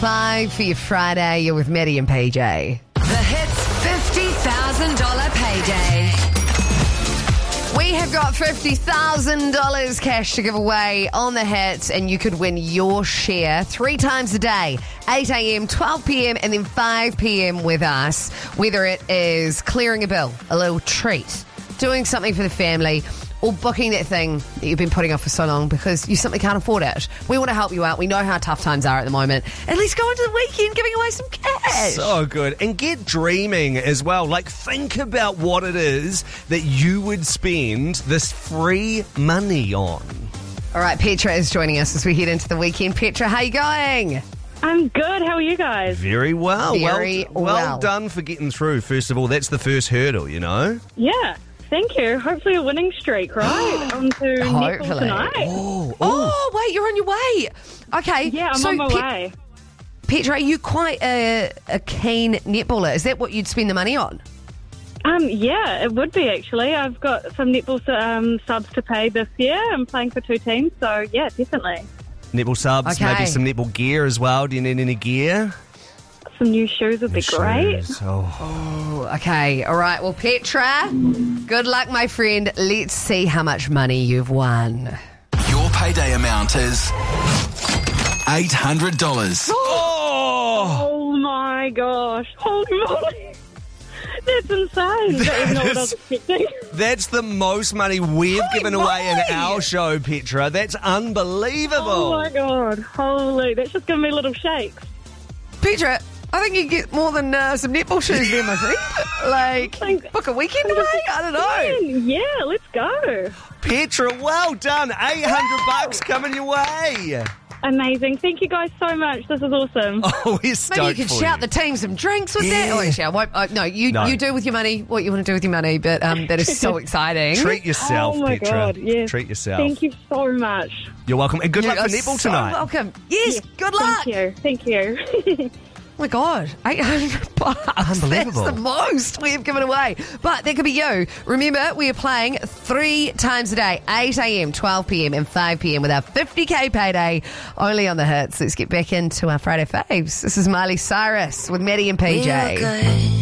5 for your Friday. You're with Maddie and PJ. The Hits $50,000 payday. We have got $50,000 cash to give away on the Hits, and you could win your share 3 times a day, 8 a.m, 12 p.m, and then 5 p.m. with us. Whether it is clearing a bill, a little treat, doing something for the family, or booking that thing that you've been putting off for so long because you simply can't afford it. We want to help you out. We know how tough times are at the moment. At least go into the weekend giving away some cash. So good. And get dreaming as well. Like, think about what it is that you would spend this free money on. All right, Petra is joining us as we head into the weekend. Petra, how you going? I'm good. How are you guys? Very well. Very well well. done for getting through. First of all, that's the first hurdle, you know? Yeah. Thank you. Hopefully a winning streak, right? On to netball Hopefully. tonight. Oh, wait, you're on your way. Okay. Yeah, I'm on my way. Petra, are you quite a keen netballer? Is that what you'd spend the money on? Yeah, it would be actually. I've got some netball subs to pay this year. I'm playing for 2 teams, so yeah, definitely. Netball subs, Okay. maybe some netball gear as well. Do you need any gear? Some new shoes would be great. Shoes. Oh. Okay, all right. Well, Petra, good luck, my friend. Let's see how much money you've won. Your payday amount is $800. Oh my gosh. Holy moly. That's insane. That is not what I was expecting. That's the most money we've given away in our show, Petra. That's unbelievable. Oh my god. Holy. That's just giving me little shakes. Petra, I think you get more than some netball shoes there, my friend. Like, book a weekend away? I don't know. Yeah, let's go. Petra, well done. $800 coming your way. Amazing. Thank you guys so much. This is awesome. Oh, we're stoked Maybe you could for shout the team some drinks with that. Yeah. Oh, actually, I won't. No, you do with your money what you want to do with your money, but that is so exciting. Treat yourself, Oh my Petra. God, yes. Treat yourself. Thank you so much. You're welcome. And good luck You for are netball so tonight. welcome. Yes, good luck. Thank you. Oh my God, $800. Unbelievable. That's the most we have given away. But that could be you. Remember, we are playing 3 times a day, 8 a.m, 12 p.m, and 5 p.m. with our 50k payday only on the Hits. Let's get back into our Friday faves. This is Miley Cyrus with Maddie and PJ.